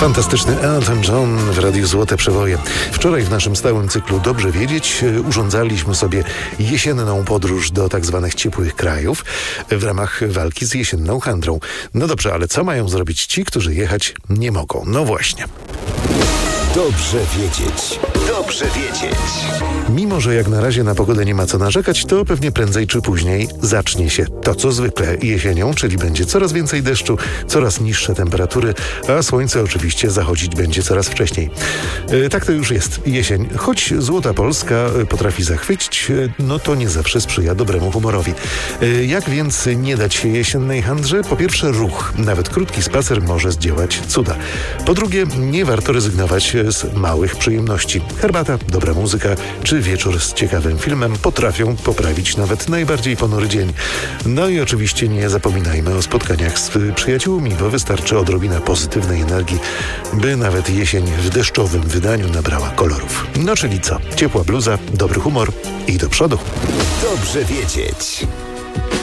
Fantastyczny Elton John w Radiu Złote Przewoje. Wczoraj w naszym stałym cyklu Dobrze Wiedzieć urządzaliśmy sobie jesienną podróż do tak zwanych ciepłych krajów w ramach walki z jesienną handrą. No dobrze, ale co mają zrobić ci, którzy jechać nie mogą? No właśnie. Dobrze wiedzieć. Dobrze wiedzieć. Mimo że jak na razie na pogodę nie ma co narzekać, to pewnie prędzej czy później zacznie się to, co zwykle jesienią, czyli będzie coraz więcej deszczu, coraz niższe temperatury, a słońce oczywiście zachodzić będzie coraz wcześniej. Tak to już jest. Jesień, choć złota Polska potrafi zachwycić, no to nie zawsze sprzyja dobremu humorowi. Jak więc nie dać się jesiennej handrze? Po pierwsze ruch. Nawet krótki spacer może zdziałać cuda. Po drugie, nie warto rezygnować z małych przyjemności. Herbata, dobra muzyka czy wieczór z ciekawym filmem potrafią poprawić nawet najbardziej ponury dzień. No i oczywiście nie zapominajmy o spotkaniach z przyjaciółmi, bo wystarczy odrobina pozytywnej energii, by nawet jesień w deszczowym wydaniu nabrała kolorów. No czyli co? Ciepła bluza, dobry humor i do przodu. Dobrze wiedzieć.